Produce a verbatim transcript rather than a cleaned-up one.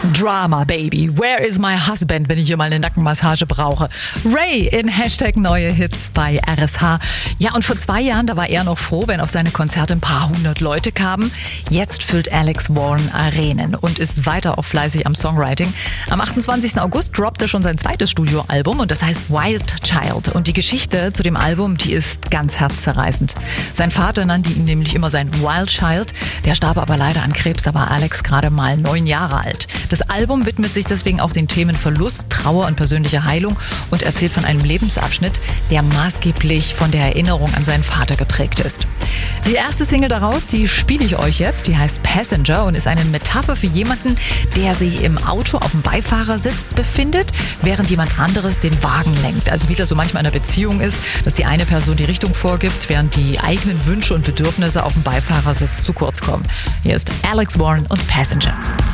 Drama Baby, where is my husband, wenn ich hier mal eine Nackenmassage brauche. Ray in Hashtag neue Hits bei R S H. Ja, und vor zwei Jahren, da war er noch froh, wenn auf seine Konzerte ein paar hundert Leute kamen. Jetzt füllt Alex Warren Arenen und ist weiter auch fleißig am Songwriting. Am achtundzwanzigsten August droppt er schon sein zweites Studioalbum und das heißt Wild Child. Und die Geschichte zu dem Album, die ist ganz herzzerreißend. Sein Vater nannte ihn nämlich immer sein Wild Child. Der starb aber leider an Krebs, da war Alex gerade mal neun Jahre alt. Das Album widmet sich deswegen auch den Themen Verlust, Trauer und persönliche Heilung und erzählt von einem Lebensabschnitt, der maßgeblich von der Erinnerung an seinen Vater geprägt ist. Die erste Single daraus, die spiele ich euch jetzt, die heißt Passenger und ist eine Metapher für jemanden, der sich im Auto auf dem Beifahrersitz befindet, während jemand anderes den Wagen lenkt. Also wie das so manchmal in einer Beziehung ist, dass die eine Person die Richtung vorgibt, während die eigenen Wünsche und Bedürfnisse auf dem Beifahrersitz zu kurz kommen. Hier ist Alex Warren und Passenger.